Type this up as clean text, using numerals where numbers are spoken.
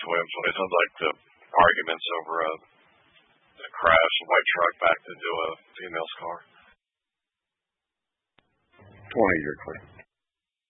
Williams when it sounds like the arguments over a crash, a white truck backed into a female's car. 20, you're clear.